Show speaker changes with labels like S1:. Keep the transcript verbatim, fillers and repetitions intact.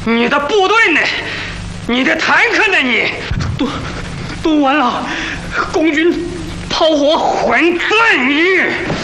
S1: 你的部队呢？你的坦克呢？你
S2: 都都完了，共军炮火
S1: 混蛋！你